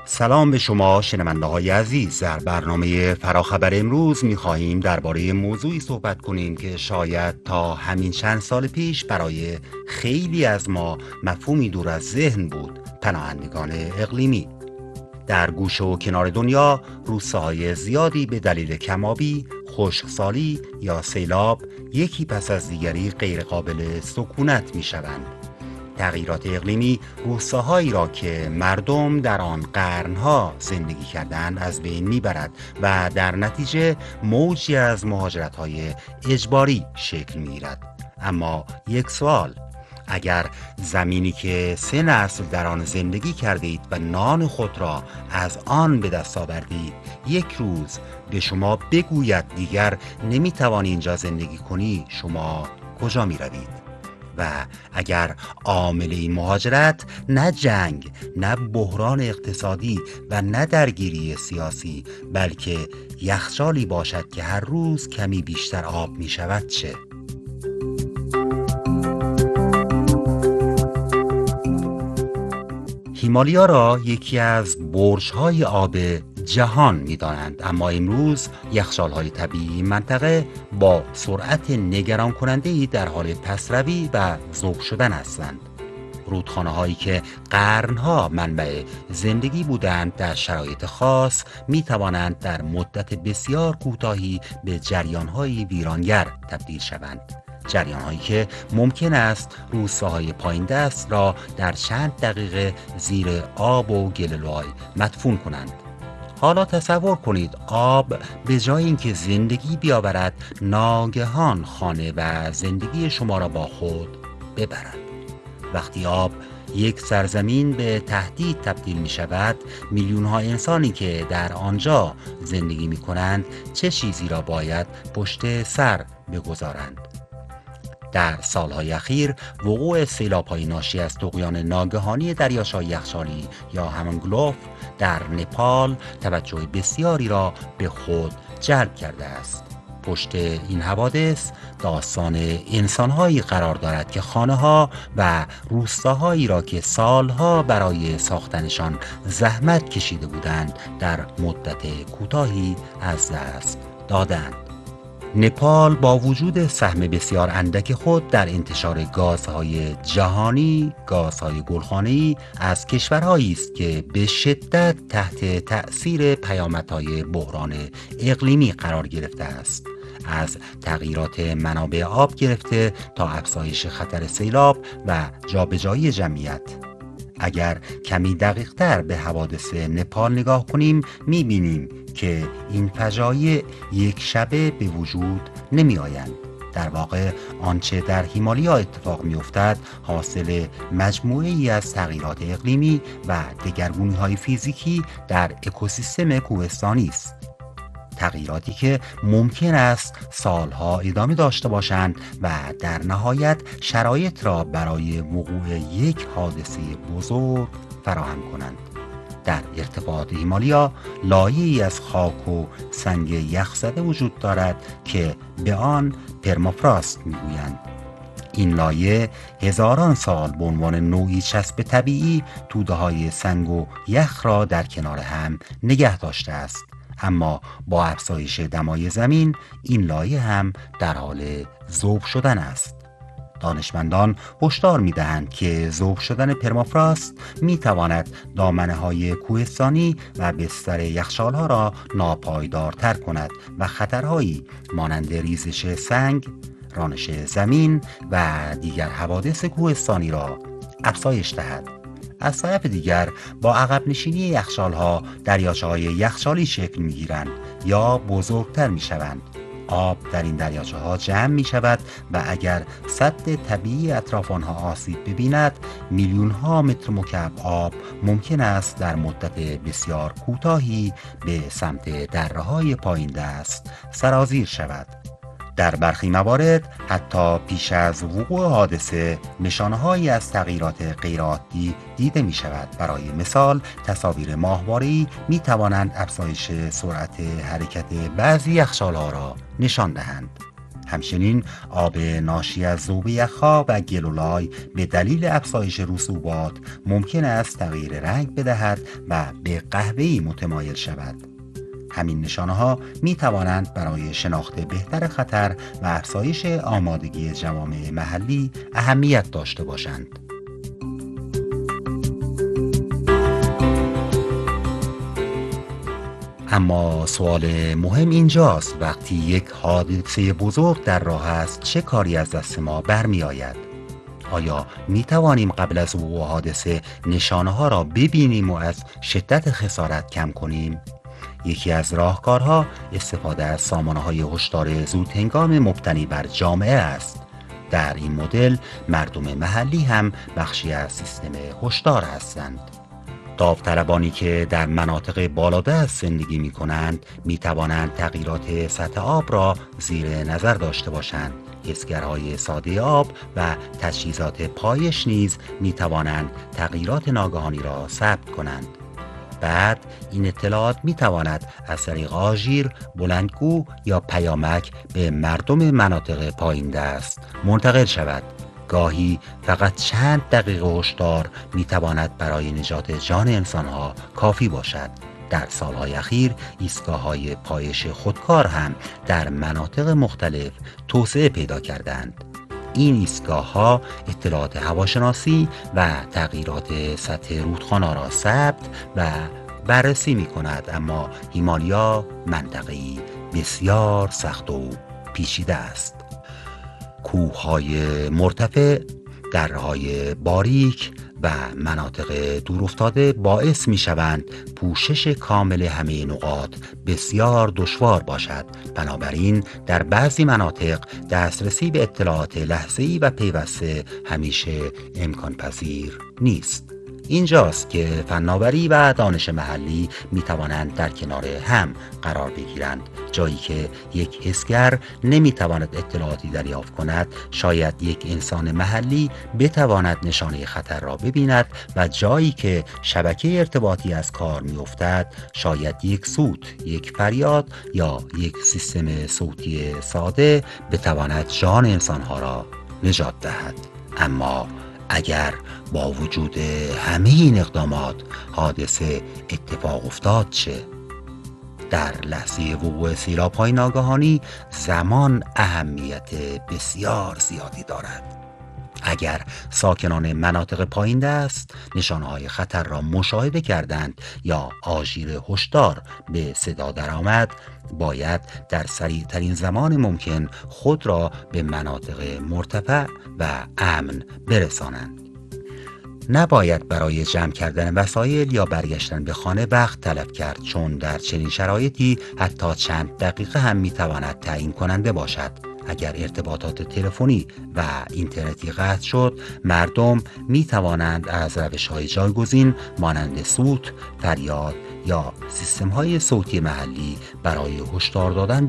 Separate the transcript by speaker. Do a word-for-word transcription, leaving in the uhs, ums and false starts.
Speaker 1: سلام به شما شنونده های عزیز. در برنامه فراخبر امروز می‌خواهیم درباره موضوعی صحبت کنیم که شاید تا همین چند سال پیش برای خیلی از ما مفهومی دور از ذهن بود: پناهندگان اقلیمی. در گوشه و کنار دنیا روستاهای زیادی به دلیل کم‌آبی، خشکسالی یا سیلاب یکی پس از دیگری غیرقابل سکونت می‌شوند. تغییرات اقلیمی روستاهایی را که مردم در آن قرنها زندگی کردند از بین میبرد و در نتیجه موجی از مهاجرت‌های اجباری شکل میگیرد. اما یک سوال: اگر زمینی که سه نسل در آن زندگی کرده اید و نان خود را از آن به دست آوردید یک روز به شما بگوید دیگر نمیتوانی اینجا زندگی کنی، شما کجا میروید؟ و اگر عامل این مهاجرت نه جنگ، نه بحران اقتصادی و نه درگیری سیاسی، بلکه یخچالی باشد که هر روز کمی بیشتر آب می شود چه؟ هیمالیا را یکی از برج‌های آب جهان می‌دانند، اما امروز یخچال‌های طبیعی منطقه با سرعت نگران کننده‌ای در حال پسروی و ذوب شدن هستند. رودخانه‌هایی که قرنها منبع زندگی بودند در شرایط خاص می‌توانند در مدت بسیار کوتاهی به جریان‌های ویرانگر تبدیل شوند. جریان‌هایی که ممکن است روستاهای پایین دست را در چند دقیقه زیر آب و گل‌ولای مدفون کنند. حالا تصور کنید آب به جای اینکه زندگی بیاورد ناگهان خانه و زندگی شما را با خود ببرد. وقتی آب یک سرزمین به تهدید تبدیل می شود، میلیون ها انسانی که در آنجا زندگی می کنند چه چیزی را باید پشت سر بگذارند؟ در سالهای اخیر وقوع سیلاب‌های ناشی از طغیان ناگهانی دریاچه‌های یخچالی یا همان گلف در نپال توجه بسیاری را به خود جلب کرده است. پشت این حوادث داستان انسان‌هایی قرار دارد که خانه‌ها و روستاهایی را که سالها برای ساختنشان زحمت کشیده بودند در مدت کوتاهی از دست دادند. نپال با وجود سهم بسیار اندک خود در انتشار گازهای جهانی، گازهای گلخانه‌ای از کشورهایی است که به شدت تحت تأثیر پیامدهای بحران اقلیمی قرار گرفته است. از تغییرات منابع آب گرفته تا افزایش خطر سیلاب و جابجایی جمعیت. اگر کمی دقیق تر به حوادث نپال نگاه کنیم می‌بینیم که این فجایع یک شبه به وجود نمی آیند. در واقع آنچه در هیمالیا اتفاق می افتد حاصل مجموعه ای از تغییرات اقلیمی و دگرگونی های فیزیکی در اکوسیستم کوهستانی است. تغییراتی که ممکن است سالها ادامه داشته باشند و در نهایت شرایط را برای وقوع یک حادثه بزرگ فراهم کنند. در ارتفاعات هیمالیا لایه‌ای از خاک و سنگ یخزده وجود دارد که به آن پرمافراست میگویند. این لایه هزاران سال به عنوان نوعی چسب طبیعی توده‌های سنگ و یخ را در کنار هم نگه داشته است. اما با افزایش دمای زمین این لایه هم در حال ذوب شدن است. دانشمندان هشدار می‌دهند که ذوب شدن پرمافراست می‌تواند دامنه‌های کوهستانی و بستر یخچال‌ها را ناپایدارتر کند و خطرهایی مانند ریزش سنگ، رانش زمین و دیگر حوادث کوهستانی را افزایش دهد. از طرف دیگر با عقب نشینی یخچال‌ها دریاچه‌های یخچالی شکل می‌گیرند یا بزرگتر می‌شوند. آب در این دریاچه ها جمع می شود و اگر سد طبیعی اطراف آنها آسیب ببیند میلیون ها متر مکعب آب ممکن است در مدت بسیار کوتاهی به سمت دره های پایین دست سرازیر شود. در برخی موارد حتی پیش از وقوع حادثه نشانه‌هایی از تغییرات غیرعادی دیده می شود. برای مثال تصاویر ماهواره‌ای می توانند افزایش سرعت حرکت بعضی یخچال‌ها را نشان دهند. همچنین آب ناشی از ذوب یخها و گلولای به دلیل افزایش رسوبات ممکن است تغییر رنگ بدهد و به قهوه‌ای متمایل شود. همین نشانه ها می توانند برای شناخت بهتر خطر و افزایش آمادگی جوامع محلی اهمیت داشته باشند. اما سوال مهم اینجاست وقتی یک حادثه بزرگ در راه است چه کاری از دست ما برمی آید؟ آیا می توانیم قبل از وقوع حادثه نشانه ها را ببینیم و از شدت خسارت کم کنیم؟ یکی از راهکارها استفاده از سامانه های هشدار زود هنگام مبتنی بر جامعه است. در این مدل مردم محلی هم بخشی از سیستم هشدار هستند. داوطلبانی که در مناطق بالادست زندگی می کنند می توانند تغییرات سطح آب را زیر نظر داشته باشند. حسگرهای ساده آب و تجهیزات پایش نیز می توانند تغییرات ناگهانی را ثبت کنند. بعد این اطلاعات می تواند از طریق آژیر، بلندگو یا پیامک به مردم مناطق پایین دست منتقل شود. گاهی فقط چند دقیقه هشدار می تواند برای نجات جان انسانها کافی باشد. در سالهای اخیر ایستگاه‌های پایش خودکار هم در مناطق مختلف توسعه پیدا کردند. این ایستگاه‌ها اطلاعات هواشناسی و تغییرات سطح رودخانه را ثبت و بررسی می‌کند، اما هیمالیا منطقه‌ای بسیار سخت و پیچیده است. کوه‌های مرتفع، دره‌های باریک و مناطق دورافتاده باعث می شوند پوشش کامل همه نقاط بسیار دشوار باشد. بنابراین در بعضی مناطق دسترسی به اطلاعات لحظه‌ای و پیوسته همیشه امکان پذیر نیست. اینجاست که فناوری و دانش محلی می توانند در کنار هم قرار بگیرند. جایی که یک حسگر نمی تواند اطلاعاتی دریافت کند، شاید یک انسان محلی بتواند نشانه خطر را ببیند و جایی که شبکه ارتباطی از کار می افتد، شاید یک صوت، یک فریاد یا یک سیستم صوتی ساده بتواند جان انسانها را نجات دهد. اما اگر با وجود همه این اقدامات حادثه اتفاق افتاد چه؟ در لحظه وقوع سیلاب‌های ناگهانی زمان اهمیت بسیار زیادی دارد. اگر ساکنان مناطق پایین دست نشانه‌های خطر را مشاهده کردند یا آژیر هشدار به صدا درآمد، باید در سریعترین زمان ممکن خود را به مناطق مرتفع و امن برسانند. نباید برای جمع کردن وسایل یا برگشتن به خانه وقت تلف کرد، چون در چنین شرایطی حتی چند دقیقه هم میتواند تعیین کننده باشد. اگر ارتباطات تلفنی و اینترنتی قطع شد، مردم می توانند از روش‌های جایگزین مانند صوت، فریاد یا سیستم‌های صوتی محلی برای هشدار دادن